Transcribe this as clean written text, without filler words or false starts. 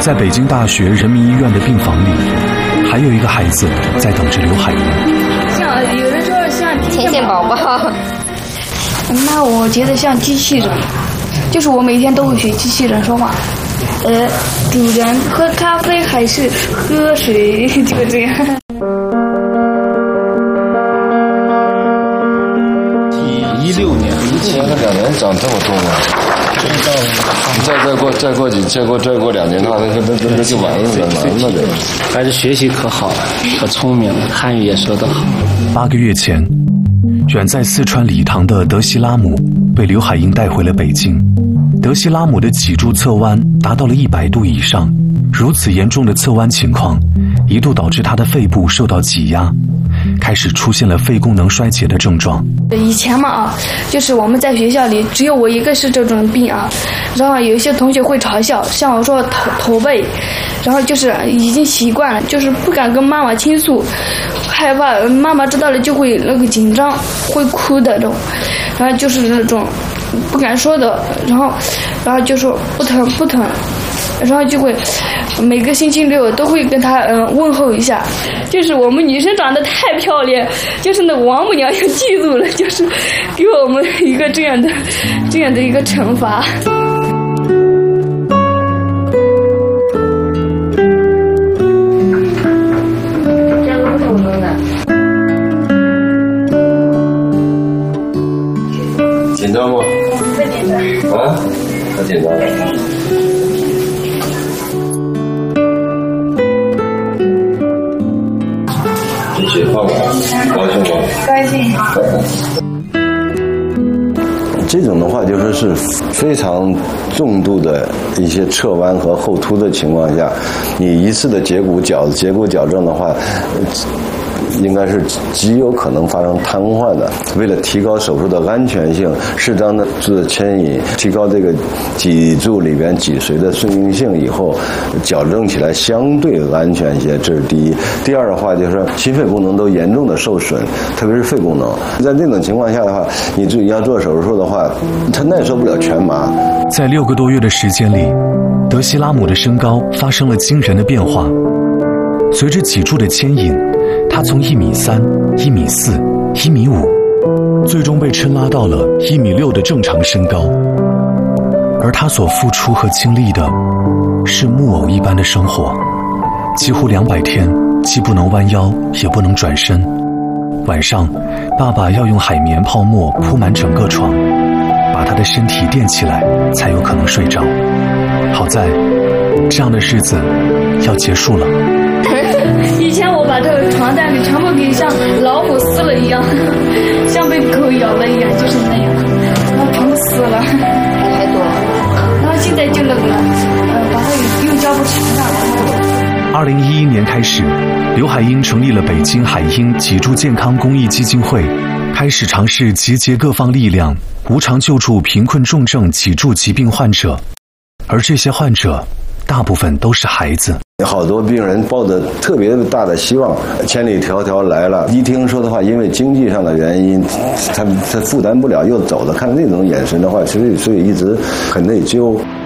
在北京大学人民医院的病房里，还有一个孩子在等着刘海英。 像有的时候像天线宝宝， 那我觉得像机器人，就是我每天都会学机器人说话。主人喝咖啡还是喝水？就这样。 16年，17年和2年长这么多吗？再过2年的话，那就完了， 孩子学习可好，可聪明，汉语也说得好。 8个月前，远在四川理塘的德西拉姆被刘海英带回了北京。德西拉姆的脊柱侧弯达到了100度以上，如此严重的侧弯情况，一度导致他的肺部受到挤压，开始出现了肺功能衰竭的症状。 以前嘛就是我们在学校里只有我一个是这种病然后有一些同学会嘲笑，像我说驼背，然后就是已经习惯了，就是不敢跟妈妈倾诉，害怕妈妈知道了就会紧张，会哭的这种，然后就是那种不敢说的，然后就说不疼，然后就会每个星期6都会跟他问候一下。就是我们女生长得太漂亮，就是那王母娘就记住了，就是给我们一个这样的一个惩罚。这个不能的。 紧张吗？ 不紧张。 啊？不紧张。解放了，高兴吗？ 高兴。 这种的话，就说是非常重度的一些侧弯和后凸的情况下，你一次的截骨矫正的话，应该是极有可能发生瘫痪的。为了提高手术的安全性，适当的做牵引，提高这个脊柱里边脊髓的顺应性以后，矫正起来相对安全一些，这是第一。第二的话，就是说心肺功能都严重的受损，特别是肺功能。在这种情况下的话，你自己要做手术的话，它耐受不了全麻。 在6个多月的时间里，德西拉姆的身高发生了惊人的变化。随着脊柱的牵引，他从1.3米、1.4米、1.5米，最终被抻拉到了1.6米的正常身高。而他所付出和经历的是木偶一般的生活，几乎200天既不能弯腰也不能转身。晚上，爸爸要用海绵泡沫铺满整个床，把他的身体垫起来才有可能睡着。好在这样的日子要结束了。 以前我把这个床单给全部给像老虎撕了一样，像被狗咬了一样，就是那样，然后全部撕了， 太多了。 然后现在就把它用胶布缠上。 2011年开始，刘海英成立了北京海英脊柱健康公益基金会，开始尝试集结各方力量，无偿救助贫困重症脊柱疾病患者，而这些患者大部分都是孩子。 好多病人抱着特别大的希望，千里迢迢来了，一听说的话，因为经济上的原因，他负担不了又走了，看那种眼神的话，所以一直很内疚。